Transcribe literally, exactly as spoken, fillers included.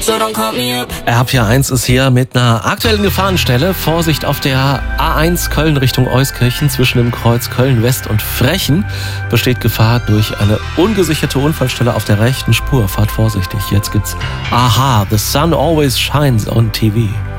so don't call me up. R P R eins ist hier mit einer aktuellen Gefahrenstelle. Vorsicht auf der A eins Köln Richtung Euskirchen zwischen dem Kreuz Köln-West und Frechen besteht Gefahr durch eine ungesicherte Unfallstelle auf der rechten Spur. Fahrt vorsichtig. Jetzt gibt's Aha, The Sun Always Shines on T V.